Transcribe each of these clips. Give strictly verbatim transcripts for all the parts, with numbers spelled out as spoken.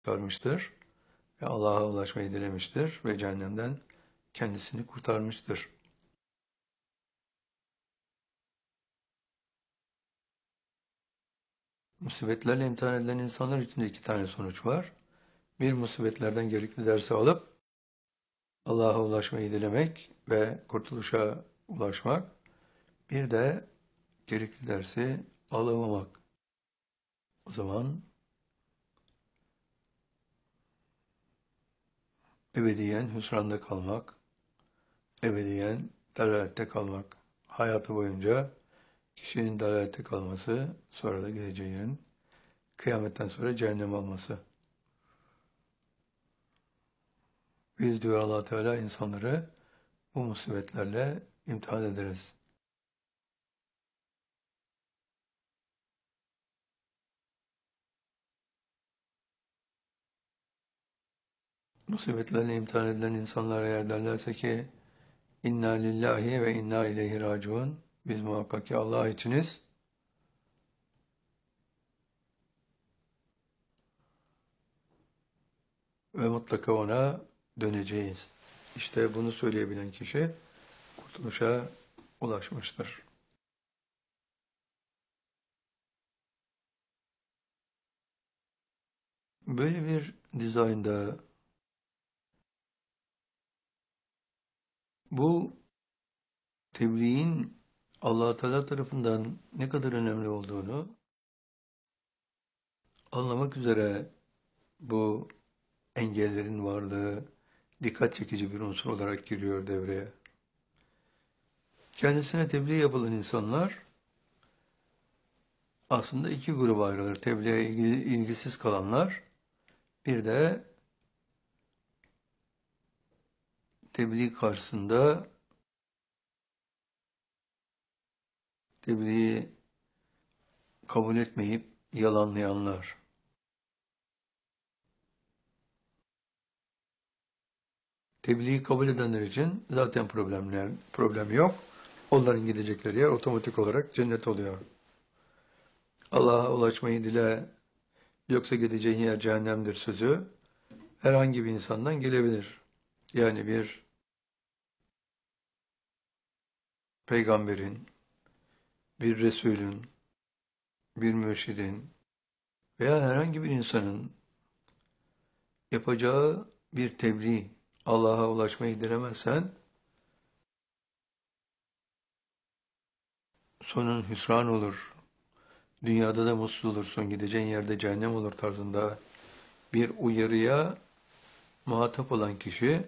kurtarmıştır ve Allah'a ulaşmayı dilemiştir ve cehennemden kendisini kurtarmıştır. Musibetlerle imtihan edilen insanlar için de iki tane sonuç var. Bir, musibetlerden gerekli dersi alıp Allah'a ulaşmayı dilemek ve kurtuluşa ulaşmak. Bir de gerekli dersi alamamak. O zaman ebediyen hüsranda kalmak, ebediyen dalalette kalmak. Hayatı boyunca kişinin dalalette kalması, sonra da geleceği yerin kıyametten sonra cehennem olması. Biz diyor Allah Teala insanları bu musibetlerle imtihan ederiz. Musibetlerle imtihan edilen insanlar eğer derlerse ki İnna lillahi ve inna ileyhi raciun. Biz muhakkak ki Allah içiniz ve mutlaka ona döneceğiz. İşte bunu söyleyebilen kişi kurtuluşa ulaşmıştır. Böyle bir dizaynda bu tebliğin Allah Teala tarafından ne kadar önemli olduğunu anlamak üzere bu engellerin varlığı dikkat çekici bir unsur olarak giriyor devreye. Kendisine tebliğ yapılan insanlar aslında iki gruba ayrılır. Tebliğe ilgi, ilgisiz kalanlar, bir de tebliğ karşısında tebliği kabul etmeyip yalanlayanlar. Tebliği kabul edenler için zaten problemler, problem yok. Onların gidecekleri yer otomatik olarak cennet oluyor. Allah'a ulaşmayı dile, yoksa gideceğin yer cehennemdir sözü herhangi bir insandan gelebilir. Yani bir peygamberin, bir Resulün, bir mürşidin veya herhangi bir insanın yapacağı bir tebliğ, Allah'a ulaşmayı dilemezsen sonun hüsran olur. Dünyada da mutsuz olursun, gideceğin yerde cehennem olur tarzında bir uyarıya muhatap olan kişi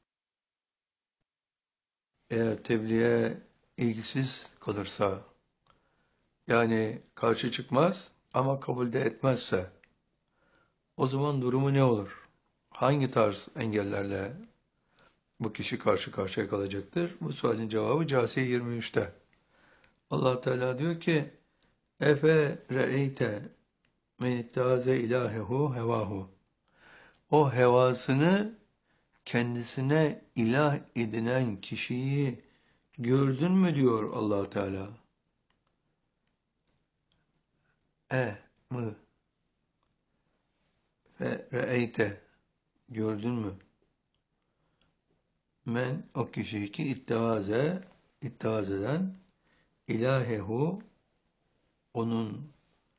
eğer tebliğe ilgisiz kalırsa, yani karşı çıkmaz ama kabul de etmezse, o zaman durumu ne olur? Hangi tarz engellerle bu kişi karşı karşıya kalacaktır? Bu sualin cevabı Câsiye yirmi üçte. Allah Teala diyor ki: Efe re'eyte men ittahaze ilahehu hevahu. O hevasını kendisine ilah edinen kişiyi gördün mü diyor Allah Teala. E mı ve re'eyte, gördün mü? Men, o kişi ki ittihaze, ittihaz eden ilahehu, onun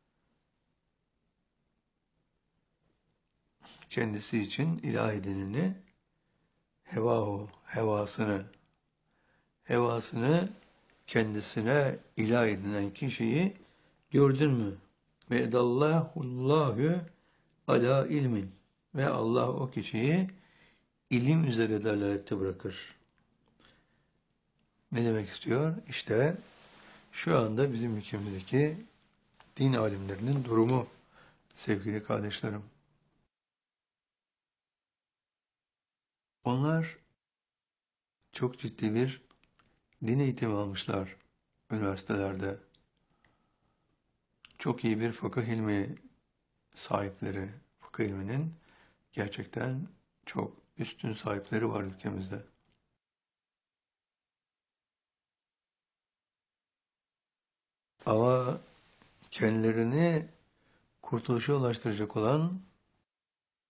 kendisi için ilah edineni, hevahu, hevasını, hevasını kendisine ilah edinen kişiyi gördün mü? Ve edallahullahu ala ilmin. Ve Allah o kişiyi ilim üzere dalalette bırakır. Ne demek istiyor? İşte şu anda bizim ülkemizdeki din alimlerinin durumu sevgili kardeşlerim. Onlar çok ciddi bir din eğitimi almışlar üniversitelerde. Çok iyi bir fıkıh ilmi sahipleri, fıkıh ilminin gerçekten çok üstün sahipleri var ülkemizde. Ama kendilerini kurtuluşa ulaştıracak olan